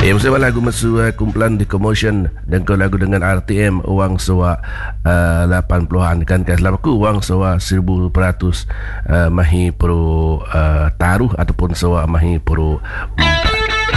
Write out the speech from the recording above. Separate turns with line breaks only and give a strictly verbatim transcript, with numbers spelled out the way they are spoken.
Eh, masa lagu masuk uh, kumpulan di Commotion dan kau lagu dengan R T M uang sewa uh, lapan puluhan kan kan selama aku uang sewa seribu peratus uh, mahi pro uh, taruh ataupun sewa mahi pro empat.